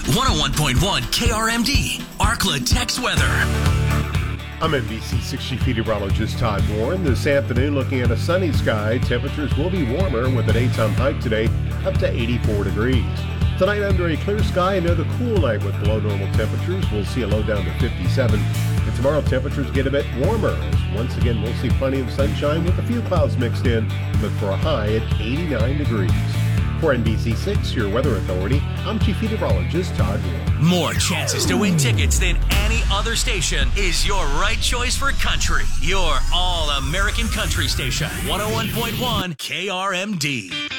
101.1 KRMD, Arkla Tex Weather. I'm NBC6 Chief Meteorologist Todd Warren. This afternoon, looking at a sunny sky. Temperatures will be warmer with a daytime high today up to 84 degrees. Tonight, under a clear sky, another cool night with below normal temperatures. We'll see a low down to 57. And tomorrow, temperatures get a bit warmer as once again we'll see plenty of sunshine with a few clouds mixed in. Look for a high at 89 degrees. For NBC6, your weather authority, I'm Chief Meteorologist Todd Warren. More chances to win tickets than any other station is your right choice for country. Your all-American country station, 101.1 KRMD.